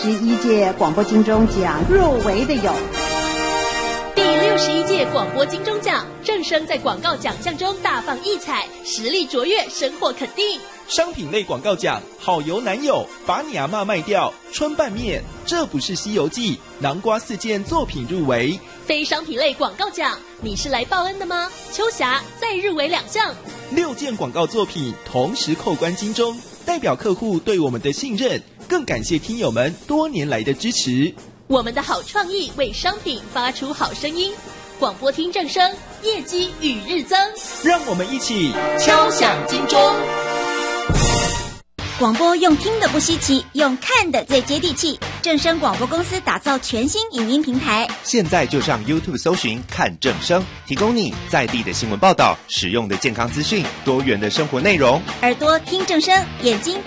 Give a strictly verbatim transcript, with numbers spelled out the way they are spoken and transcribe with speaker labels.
Speaker 1: 十一届广播金钟奖入围的有
Speaker 2: 第六十一届广播金钟奖，正声在广告奖项中大放异彩，实力卓越，深获肯定。
Speaker 3: 商品类广告奖，好油男友，把你阿嬷卖掉，春拌面，这不是西游记，南瓜四件作品入围。
Speaker 2: 非商品类广告奖，你是来报恩的吗？秋霞再入围两项，
Speaker 3: 六件广告作品同时扣关金钟，代表客户对我们的信任，更感谢听友们多年来的支持。
Speaker 2: 我们的好创意为商品发出好声音，广播听正声，业绩与日增。
Speaker 3: 让我们一起敲响金钟。
Speaker 4: 广播用听的不稀奇，用看的最接地气。正声广播公司打造全新影音平台，
Speaker 5: 现在就上 YouTube 搜寻看正声，提供你在地的新闻报道、实用的健康资讯、多元的生活内容。
Speaker 4: 耳朵听正声，眼睛